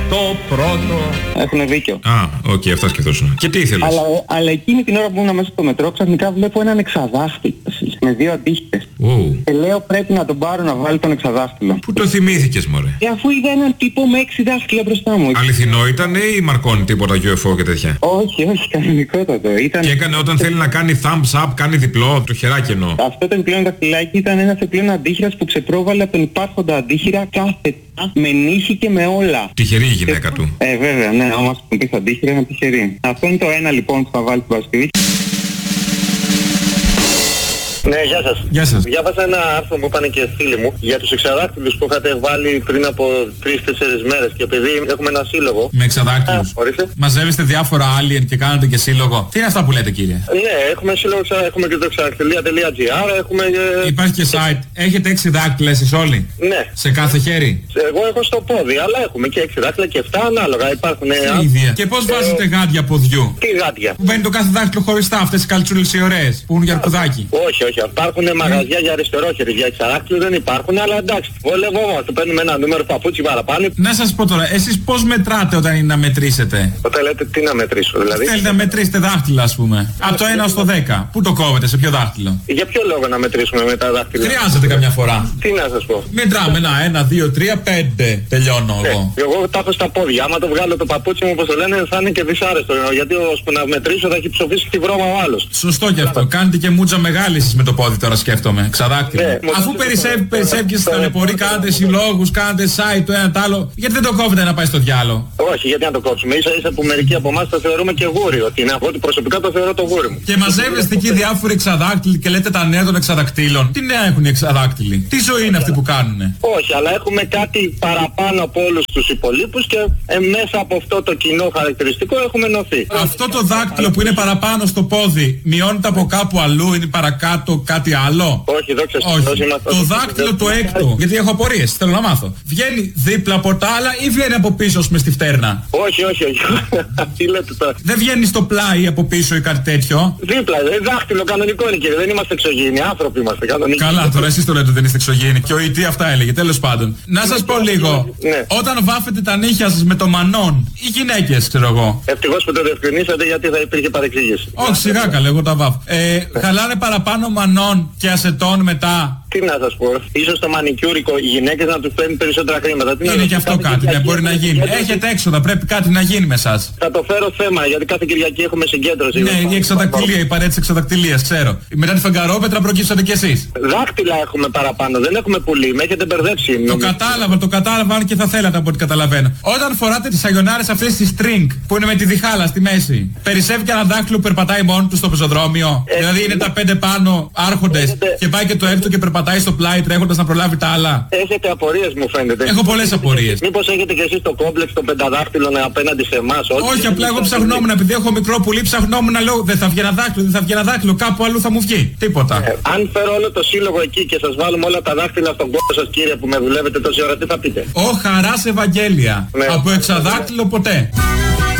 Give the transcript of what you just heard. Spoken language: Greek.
το πρώτο. Έχουν δίκιο. Οκ, αυτά σκεφτόσουν. Και τι ήθελες? Αλλά εκείνη την ώρα που ήμουν μέσα στο μετρό, ξαφνικά βλέπω έναν εξαδάχτυλο με 2 αντίχτες. Και λέω πρέπει να τον πάρω να βάλει τον εξαδάχτυλο. Πού το θυμήθηκες, μωρέ? Αφού είδα έναν τύπο με 6 δάχτυλα μπροστά μου. Αληθινό ήταν ή μαρκώνει τίποτα UFO και τέτοια? Όχι, κανονικότατο. Και έκανε όταν θέλει να κάνει thumbs up, κάνει διπλό, το χεράκι εννοώ. Αυτό το επιπλέον δαχτυλάκι ήταν ένας επιπλέον αντίχειρας που ξεπρόβαλε από τον υπάρχοντα αντίχειρα κάθετα, με νύχη και με όλα. Τυχερή η γυναίκα του. Βέβαια, ναι, άμα σου πεις αντίχειρα είναι τυχερή. Αυτό είναι το ένα λοιπόν που θα βάλει την Παρασκευή. Ναι, γεια σας. Γεια σας. Διάβασα ένα άρθρο που είπαν και φίλοι μου για τους εξαδάκτυλους που είχατε βάλει πριν από 3-4 μέρες. Και επειδή έχουμε ένα σύλλογο. Με εξαδάκτυλους. Μαζεύεστε διάφορα alien και κάνετε και σύλλογο. Τι είναι αυτά που λέτε, κύριε? Ναι, έχουμε σύλλογο, έχουμε και το εξαδακτυλία.gr. Υπάρχει και site. Έχετε 6 δάκτυλα εσείς όλοι? Ναι. Σε κάθε χέρι? Εγώ έχω στο πόδι, αλλά έχουμε και 6 δάκτυλα και 7 ανάλογα. Υπάρχουν. Και πώς βάζετε γάντια ποδιού? Τι γάντια? Που μπαίνει το κάθε δάκτυλο χωριστά, αυτές οι καλτσούλες οι ωραίες που είναι για αρκουδάκι. Όχι. Υπάρχουν μαγαζιά για αριστερόχερη, για εξαδάκτυλο δεν υπάρχουν, αλλά εντάξει, βολευόμαστε. Παίρνουμε ένα νούμερο παπούτσι παραπάνω. Να σας πω τώρα, εσείς πώς μετράτε όταν είναι να μετρήσετε? Όταν λέτε τι να μετρήσω, δηλαδή? Θέλετε να μετρήσετε δάχτυλα, ας πούμε. Από το 1 ως το 10. Πού το κόβετε, σε ποιο δάχτυλο? Για ποιο λόγο να μετρήσουμε με τα δάχτυλα? Χρειάζεται καμιά φορά. Τι να σας πω? Μετράμε 1, 2, 3, 5. Τελειώνω εγώ. Εγώ τα έχω στα πόδια. Άμα το βγάλω το παπούτσι μου, όπως το λένε, θα είναι και δυσάρεστο. Γιατί ώσπου να μετρήσω θα έχει ψοφήσει τη βρώμα ο άλλος. Σωστό και αυτό. Κάνετε και μούτζα μεγάλη εσείς με το πόδι τώρα, σκέφτομαι. Ξαδάκτυλο. Ναι, αφού περισσεύει και στην ταλαιπωρία, κάνετε συλλόγους, κάνετε site το ένα το άλλο. Γιατί δεν το κόβετε να πάει στο διάλο? Όχι, γιατί να το κόψουμε? Ίσα που μερικοί από εμάς το θεωρούμε και γούρι. Ότι είναι από ότι προσωπικά το θεωρώ το γούρι μου. Και μαζεύεστε εκεί διάφοροι εξαδάκτυλοι και λέτε τα νέα των εξαδακτήλων. Τι νέα έχουν οι εξαδάκτυλοι? Τι ζωή είναι αυτή που κάνουνε? Όχι, αλλά έχουμε κάτι παραπάνω από όλους τους υπολείπους και μέσα από αυτό το κοινό χαρακτηριστικό έχουμε ενωθεί. Αυτό το δάκτυλο που είναι παραπάνω στο πόδι μειώνεται από κάπου αλλού, είναι παρακάτω κάτι άλλο? Όχι, δόξα τω Θεώ. Το δάκτυλο το έκτο, γιατί έχω απορίες, θέλω να μάθω. Βγαίνει δίπλα από τα άλλα ή βγαίνει από πίσω με στη φτέρνα? Όχι. Τι λέτε τώρα? Δεν βγαίνει στο πλάι από πίσω ή κάτι τέτοιο? Δίπλα, δάχτυλο κανονικό είναι, κύριε. Δεν είμαστε εξωγήινοι, άνθρωποι είμαστε κανονικοί. Καλά, τώρα εσείς το λέτε δεν είστε εξωγήινοι. Και ο ΙΤ αυτά έλεγε, τέλος πάντων. Να σας πω λίγο. Ναι. Όταν βάφετε τα νύχια σας με το μανόν, οι γυναίκες, ξέρω εγώ. Ευτυχώς που το διευκρινίσατε, γιατί θα υπήρχε παρεξήγηση. Όχι, σιγά καλέ, εγώ τα βάφω. Χαλάνε παραπάνω μανόν και ασετών μετά. Τι να σας πω, ίσως το μανικιούρικο οι γυναίκες να τους παίρνουν περισσότερα χρήματα. Είναι και αυτό κάτι, ναι, μπορεί να γίνει. Έχετε έξοδα, πρέπει κάτι να γίνει με εσάς. Θα το φέρω θέμα, γιατί κάθε Κυριακή έχουμε συγκέντρωση. Ναι, η εξαδακτυλία, η παρέτηση εξαδακτυλίας, ξέρω. Μετά τη φεγγαρόπετρα προκύψατε κι εσείς. Δάκτυλα έχουμε παραπάνω, δεν έχουμε πουλί, με έχετε μπερδέψει. Το κατάλαβα αν και θα θέλατε από ό,τι καταλαβαίνω. Όταν φοράτε τις αγιονάρες αυτές τις string που είναι με τη διχάλα στη μέση, περισσεύει και ένα δάκτυλο που περπατάει μόνο του στο πεζοδρόμιο. Δηλαδή είναι τα 5 πάνω άρχοντες και πάει και το έκτο και περπατάει στο πλάι τρέχοντας να προλάβει τα άλλα. Έχετε απορίες μου φαίνεται. Έχω πολλές απορίες. Μήπως έχετε και εσείς το κόμπλεξ των πενταδάχτυλων απέναντι σε εμάς? Όχι, απλά εγώ ψαχνόμουν, επειδή έχω μικρό πουλί, ψαχνόμουν να λέω δεν θα βγει ένα δάχτυλο, κάπου αλλού θα μου βγει. Τίποτα. Αν φέρω όλο το σύλλογο εκεί και σας βάλουμε όλα τα δάχτυλα στον κόπο σας, κύριε, που με δουλεύετε τόση ώρα, τι θα πείτε? Ω χαράς Ευαγγέλια. Ναι. Από εξαδάκτυλο ποτέ.